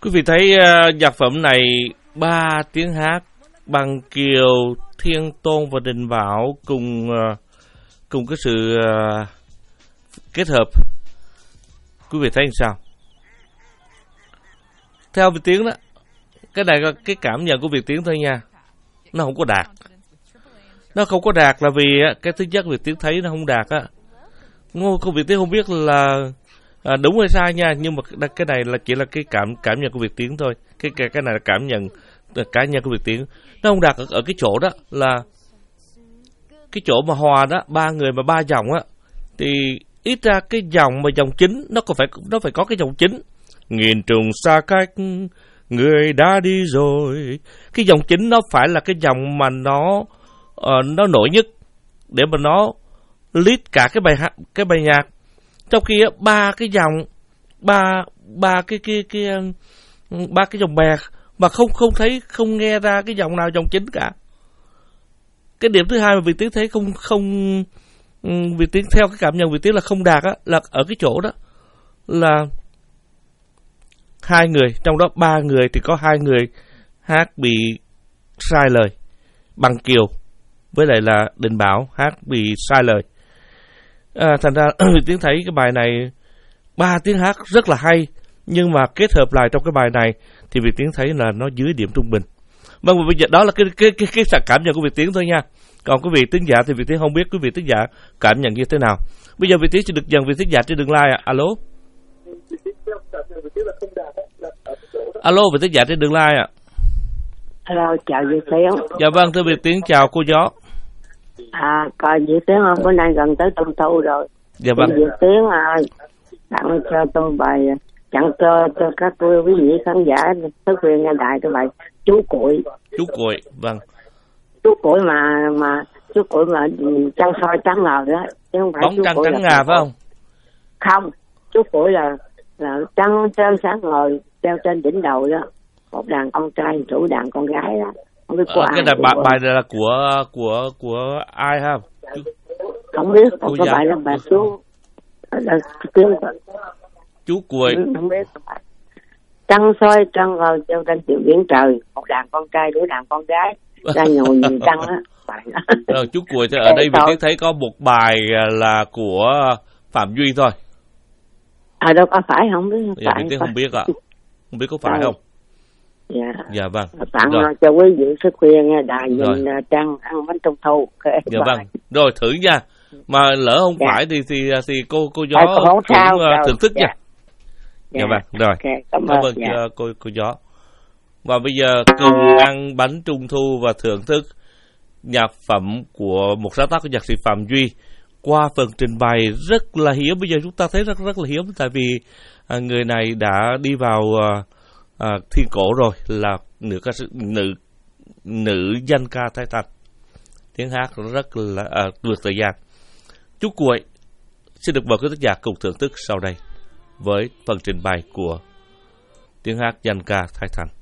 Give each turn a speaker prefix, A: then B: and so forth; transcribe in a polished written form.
A: Quý vị thấy nhạc phẩm này 3 tiếng hát bằng Kiều, Thiên Tôn và Đình Bảo cùng cái sự kết hợp. Quý vị thấy làm sao? Theo Việt Tiến đó, cái này là cái cảm nhận của Việt Tiến thôi nha. Nó không có đạt. Nó không có đạt là vì cái thứ nhất Việt Tiến thấy nó không đạt á. Cô Việt Tiến không biết là đúng hay sai nha, nhưng mà cái này là chỉ là cái cảm nhận của Việt Tiến thôi. Cái này là cảm nhận cá nhân của Việt Tiến. Nó không đạt ở cái chỗ đó là cái chỗ mà hòa đó, 3 người mà 3 dòng á, thì ít ra cái dòng mà dòng chính nó phải có cái dòng chính. Nghìn trùng xa cách người đã đi rồi. Cái dòng chính nó phải là cái dòng mà nó nổi nhất để mà nó lead cả cái bài nhạc. Trong khi ba cái dòng ba cái dòng bè mà không nghe ra cái dòng nào dòng chính cả. Cái điểm thứ hai mà Việt Tiến thấy không Việt Tiến theo cái cảm nhận Việt Tiến là không đạt á, là ở cái chỗ đó là 2 người, trong đó 3 người thì có 2 người hát bị sai lời, bằng Kiều với lại là Đình Bảo hát bị sai lời. Thành ra Việt Tiến thấy cái bài này 3 tiếng hát rất là hay, nhưng mà kết hợp lại trong cái bài này thì Việt Tiến thấy là nó dưới điểm trung bình. Vâng, bây giờ đó là cái cảm nhận của Việt Tiến thôi nha. Còn quý vị thính giả thì Việt Tiến không biết quý vị thính giả cảm nhận như thế nào. Bây giờ Việt Tiến sẽ được dần vị thính giả trên đường line ạ. Alo. Alo, vị thính giả trên đường line ạ.
B: Alo, chào Việt Tiến.
A: Dạ vâng, thưa Việt Tiến, chào cô Gió.
B: Coi Việt Tiến không? Bữa nay gần tới Trung Thu rồi.
A: Dạ vâng.
B: Việt Tiến tặng cho tôi bài, tặng cho các quý vị khán giả thức khuya nghe đại cái bài Chú Cuội.
A: Chú Cuội, vâng.
B: Chú Cuội mà chú Cuội mà trăng soi trắng ngời đó, chứ không phải
A: bóng trăng trắng ngà phải không?
B: Không, chú Cuội là trăng trơn sáng ngời treo trên đỉnh đầu đó, một đàn con trai chủ đàn con gái đó. Không biết
A: cái này bài này là của ai ha?
B: Không biết, không có bài là bài chú
A: Chú Cuội.
B: Không biết. Trăng soi trăng ngời treo trên tiểu biển trời, một đàn con trai đuổi đàn con gái ra nhồi nhìn trăng á.
A: Chú Cuội thì ở đây Việt Tiến thấy có một bài là của Phạm Duy thôi.
B: Đâu có phải không biết.
A: Dạ, Việt Tiến không biết ạ. Không biết có phải không? Dạ vâng.
B: Tặng cho quý vị sức khuya nghe đài nhìn trăng ăn bánh trung thu.
A: Dạ vâng. Rồi thử nha. Mà lỡ không phải thì cô Gió cũng thưởng thức nha. Dạ vâng. Rồi. Cảm ơn cô Gió. Và bây giờ cùng ăn bánh trung thu và thưởng thức nhạc phẩm của một sáng tác của nhạc sĩ Phạm Duy qua phần trình bày rất là hiếm. Bây giờ chúng ta thấy rất là hiếm, tại vì người này đã đi vào thiên cổ rồi, là nữ danh ca Thái Thành, tiếng hát rất là vượt thời gian. Chú Cuội xin được mời quý khán giả cùng thưởng thức sau đây với phần trình bày của tiếng hát danh ca Thái Thành.